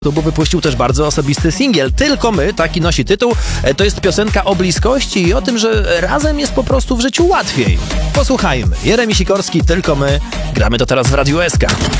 Bo wypuścił też bardzo osobisty singiel. Tylko my, taki nosi tytuł. To jest piosenka o bliskości i o tym, że razem jest po prostu w życiu łatwiej. Posłuchajmy. Jeremi Sikorski, Tylko my. Gramy to teraz w Radiu SK.